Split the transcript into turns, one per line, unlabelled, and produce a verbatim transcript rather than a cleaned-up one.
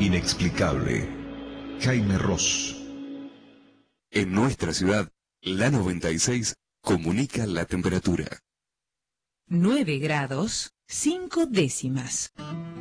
inexplicable. Jaime Ross.
En nuestra ciudad, la noventa y seis comunica la temperatura.
nueve grados, cinco décimas.